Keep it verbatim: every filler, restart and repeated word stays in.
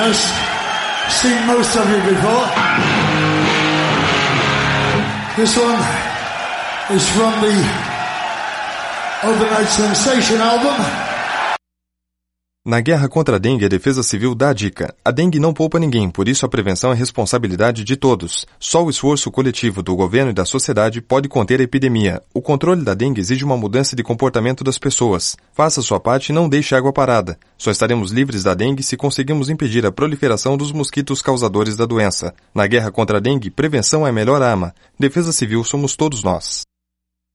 us. Seen most of you before. This one is from the Overnight Sensation album. Na guerra contra a dengue, a Defesa Civil dá a dica. A dengue não poupa ninguém, por isso a prevenção é responsabilidade de todos. Só o esforço coletivo do governo e da sociedade pode conter a epidemia. O controle da dengue exige uma mudança de comportamento das pessoas. Faça sua parte e não deixe água parada. Só estaremos livres da dengue se conseguirmos impedir a proliferação dos mosquitos causadores da doença. Na guerra contra a dengue, prevenção é a melhor arma. Defesa Civil somos todos nós.